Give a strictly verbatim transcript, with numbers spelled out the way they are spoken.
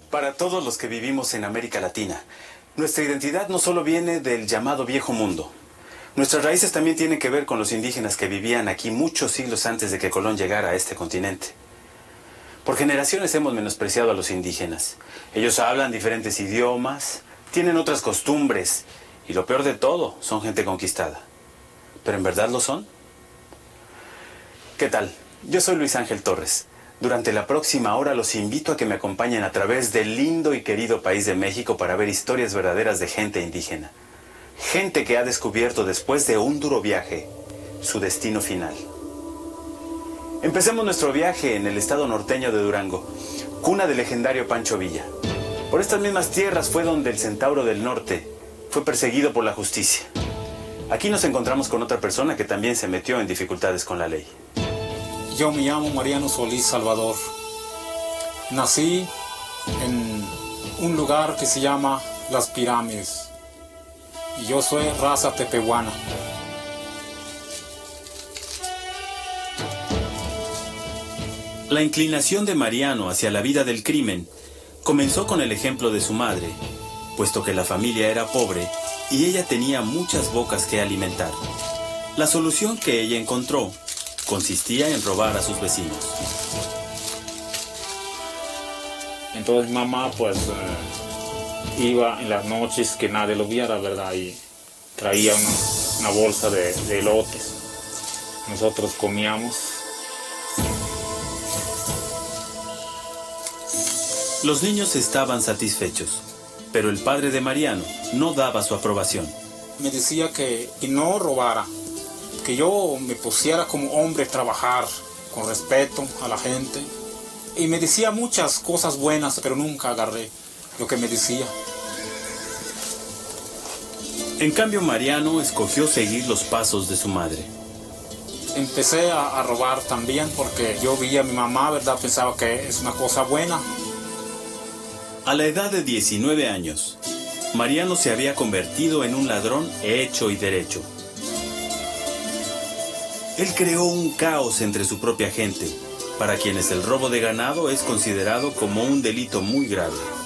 Para todos los que vivimos en América Latina, nuestra identidad no solo viene del llamado Viejo Mundo. Nuestras raíces también tienen que ver con los indígenas que vivían aquí muchos siglos antes de que Colón llegara a este continente. Por generaciones hemos menospreciado a los indígenas. Ellos hablan diferentes idiomas, tienen otras costumbres y lo peor de todo, son gente conquistada. ¿Pero en verdad lo son? ¿Qué tal? Yo soy Luis Ángel Torres. Durante la próxima hora los invito a que me acompañen a través del lindo y querido país de México para ver historias verdaderas de gente indígena. Gente que ha descubierto después de un duro viaje su destino final. Empecemos nuestro viaje en el estado norteño de Durango, cuna del legendario Pancho Villa. Por estas mismas tierras fue donde el Centauro del Norte fue perseguido por la justicia. Aquí nos encontramos con otra persona que también se metió en dificultades con la ley. Yo me llamo Mariano Solís Salvador. Nací en un lugar que se llama Las Pirámides. Y yo soy raza tepehuana. La inclinación de Mariano hacia la vida del crimen comenzó con el ejemplo de su madre, puesto que la familia era pobre y ella tenía muchas bocas que alimentar. La solución que ella encontró consistía en robar a sus vecinos. Entonces mamá pues eh, iba en las noches que nadie lo viera, ¿verdad? Y traía una, una bolsa de, de elotes. Nosotros comíamos. Los niños estaban satisfechos, pero el padre de Mariano no daba su aprobación. Me decía que, que no robara, que yo me pusiera como hombre a trabajar con respeto a la gente. Y me decía muchas cosas buenas, pero nunca agarré lo que me decía. En cambio, Mariano escogió seguir los pasos de su madre. Empecé a, a robar también porque yo veía a mi mamá, ¿verdad? Pensaba que es una cosa buena. A la edad de diecinueve años, Mariano se había convertido en un ladrón hecho y derecho. Él creó un caos entre su propia gente, para quienes el robo de ganado es considerado como un delito muy grave.